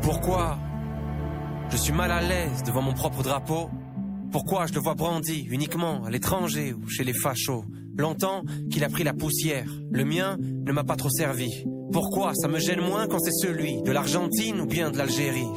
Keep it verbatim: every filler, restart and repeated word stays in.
Pourquoi je suis mal à l'aise devant mon propre drapeau? Pourquoi je le vois brandi uniquement à l'étranger ou chez les fachos? Longtemps qu'il a pris la poussière, le mien ne m'a pas trop servi. Pourquoi ça me gêne moins quand c'est celui de l'Argentine ou bien de l'Algérie?